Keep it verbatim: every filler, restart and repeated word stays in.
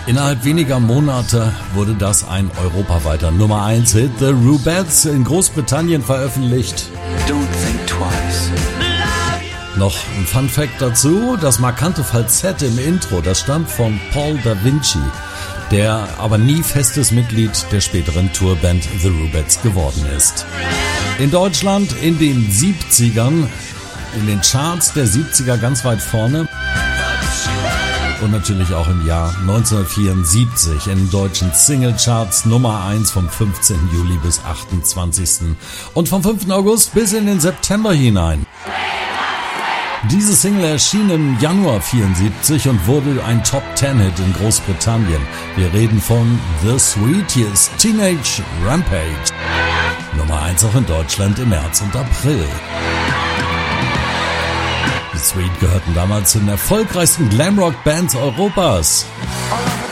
Innerhalb weniger Monate wurde das ein europaweiter Nummer eins Hit. The Rubettes, in Großbritannien veröffentlicht. Don't think twice. Noch ein Fun Fact dazu: Das markante Falsett im Intro, das stammt von Paul Da Vinci, der aber nie festes Mitglied der späteren Tourband The Rubettes geworden ist. In Deutschland in den siebzigern, in den Charts der siebziger ganz weit vorne. Und natürlich auch im Jahr neunzehnhundertvierundsiebzig in deutschen Singlecharts Nummer eins vom fünfzehnten Juli bis achtundzwanzigsten und vom fünften August bis in den September hinein. Diese Single erschien im Januar vierundsiebzig und wurde ein Top-Ten-Hit in Großbritannien. Wir reden von The Sweetest Teenage Rampage. Nummer eins auch in Deutschland im März und April. Die Sweet gehörten damals zu den erfolgreichsten Glamrock-Bands Europas.